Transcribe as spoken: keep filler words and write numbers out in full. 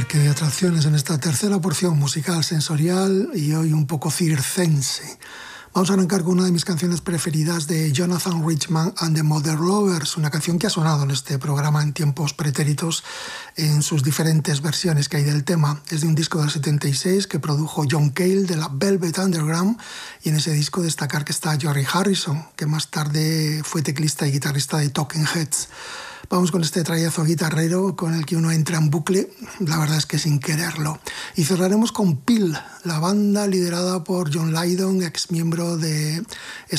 parque de atracciones en esta tercera porción musical sensorial y hoy un poco circense. Vamos a arrancar con una de mis canciones preferidas de Jonathan Richman and the Mother Lovers, una canción que ha sonado en este programa en tiempos pretéritos en sus diferentes versiones que hay del tema. Es de un disco del setenta y seis que produjo John Cale de la Velvet Underground, y en ese disco destacar que está George Harrison, que más tarde fue teclista y guitarrista de Talking Heads. Vamos con este trayazo guitarrero con el que uno entra en bucle, la verdad es que sin quererlo. Y cerraremos con Peel, la banda liderada por John Lydon, ex miembro de